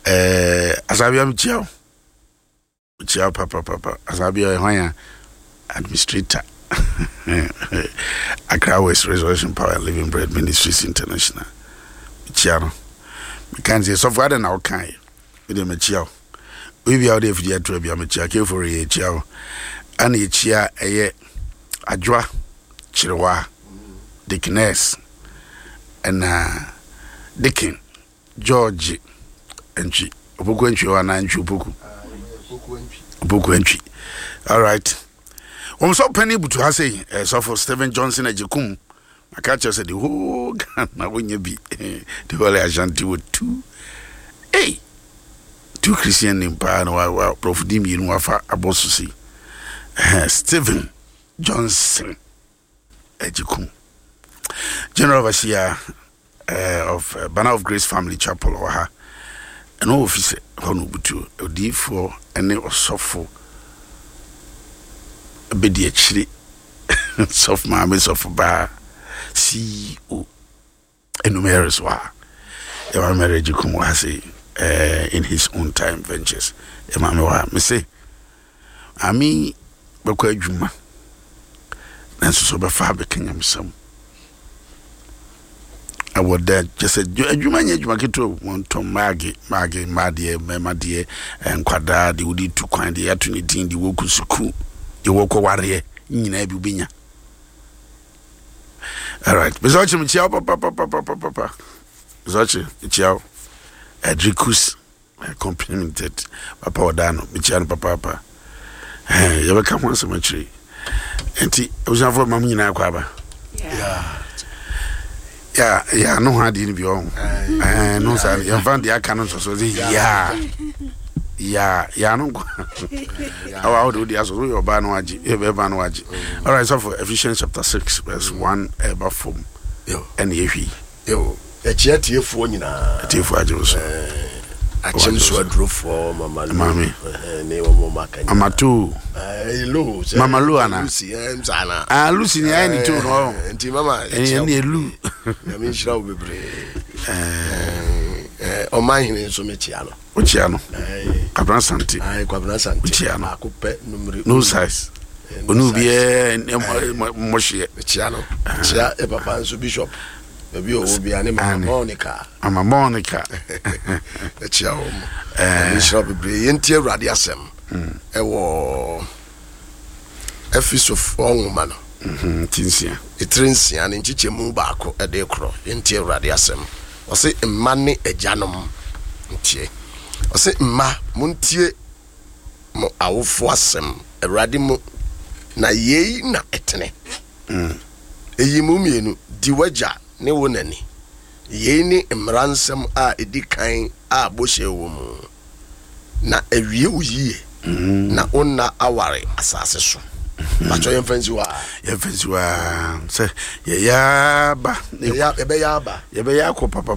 Asabia mchiao papa Asabia hwanya administrator Accra West Resurrection Power and Living Bread Ministries International mchiao mekanze so far na okan we dey mchiao we be out there for the atro bia mchiao ke for ye chiao ana ye chia eye adwa chirewa Dickness and Dickin George entry Obuku entry or na entry Obuku entry. All right. So penny butu ha say so for Stephen Johnson Ejekum I catch us said the whole Ghana when you be the whole Ashanti with two Christian name pa no Prof Dimi no afa abosusi Stephen Johnson Ejekum General Overseer of Banner of Grace Family Chapel or her an officer Honubutu D4 and it was softful a bit actually soft mammies of bar CEO enumerous wa Emma marriage kumwase in his own time ventures Emma wa me say ami bekwa adwuma nanso so be fa be kenyam sam I would just say, you manage Makito, one Tom Maggie, Madie, and Quadra, the Woody to Quine, the Atunity, the Wokusuku, the Woko Warrior, in Abubinia. All right, Bezochi Michao, papa. Bezochi, Michao, Adricus, complimented Papa Odano, Michano, papa. You ever come once a tree? And it was not for Mamina Quaba. Yeah, no hard in view. No, sir, you found the canon so yeah, no. How do the Azo your Banwaji? All right, so for Ephesians chapter 6, verse 1, about form. And ye, a chat here for you now. A tea for Jones. I chose to draw for Mammy, Amatu, Mamma Luana, Lucy, I need to know, and Mamma, and Lu. I mean, shall be brave. On my name is Somichiano. Uchiano, Cabrasanti, Uchiano, no size. Unubia and Moshi, Chiano, Chia, a papa, bishop. Maybe will be an Monica. I'm a Monica. The child. Shall be brilliant radiasem. A war. A fish of all manner. Tinsia. A Trinsia and in Chichimubako a decro. Intia radiasem. Or say a money a janum. Or say ma muntie mo awfosem a radimo na ye na etene. A yimumienu diwaja. Ne wonani ye ni mransem a edikan a boshe wo mu na awie uyi na onna aware asase so bacho yemfansi wa se ye ya ba ebe ya ko papa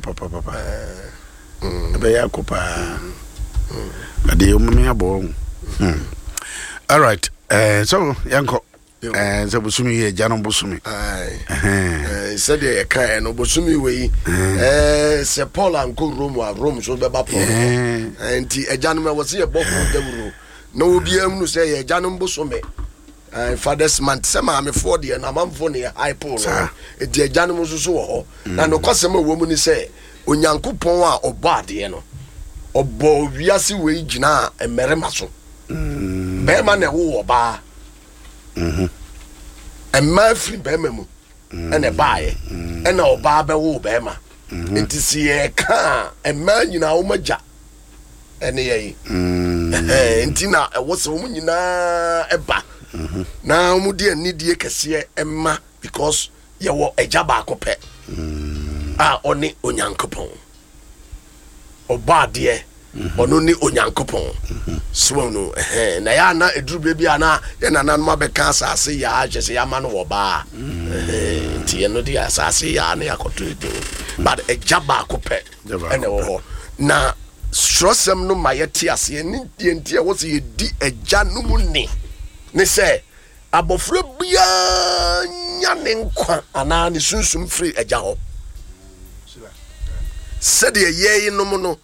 ebe ya ko pa ade yo me abo all right so yanko so busumi ye janon busumi said ye kan no busumi we se Paul anko Rome so be ba Paul enti ejanon was ye boko deburu no obi am no say ye janon busumi father's month se ma me for de na mamfo ne high Paul e de ejanon so wo ho na no kwasem wo mu ni say onyankopon a obo ade no obo wiase we gina emerema so be ma na wo oba and my free bemamu and a buy and a barber wo bema. It is a car and man you know maja and ye Tina was a woman you know a ba now mudi need ye cassier Emma because you were a jabako pet only onyankopon or bad dear. Only onyankopon so no na ya na edru baby ana ya na ma be kan asase ya agese ya ma no wo ba nti no di asase ya na yakoto ede but e jaba ko pe ene wo na strosem no mayeti ase ni die nti e wo se di eja no mu ne se abofra bia nya ne nkwa ana ne sunsum free eja ho se de ye no mu no